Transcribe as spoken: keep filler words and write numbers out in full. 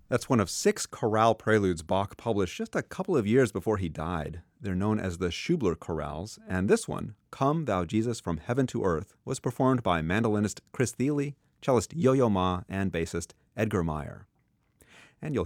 That's one of six chorale preludes Bach published just a couple of years before he died. They're known as the Schubler chorales, and this one, Come Thou Jesus from Heaven to Earth, was performed by mandolinist Chris Thile, cellist Yo-Yo Ma, and bassist Edgar Meyer. And you'll